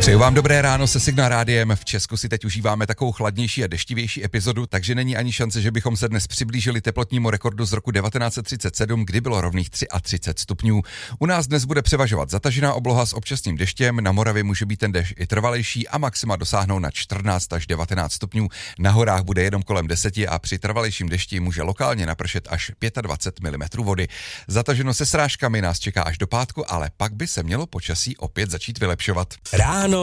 Přeju vám dobré ráno se Signál Rádiem. V Česku si teď užíváme takovou chladnější a deštivější epizodu, takže není ani šance, že bychom se dnes přiblížili teplotnímu rekordu z roku 1937, kdy bylo rovných 33 stupňů. U nás dnes bude převažovat zatažená obloha s občasným deštěm, na Moravě může být ten déšť i trvalejší a maxima dosáhnou na 14 až 19 stupňů. Na horách bude jenom kolem 10 a při trvalejším dešti může lokálně napršet až 25 mm vody. Zataženo se srážkami nás čeká až do pátku, ale pak by se mělo počasí opět začít vylepšovat. Ráno